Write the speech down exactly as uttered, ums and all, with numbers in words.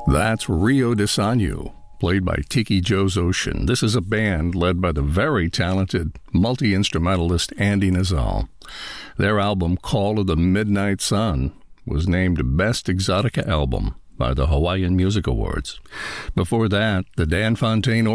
That's Rio de Sanyo, played by Tiki Joe's Ocean. This is a band led by the very talented multi-instrumentalist Andy Nazal. Their album, Call of the Midnight Sun, was named Best Exotica Album by the Hawaiian Music Awards. Before that, the Dan Fontaine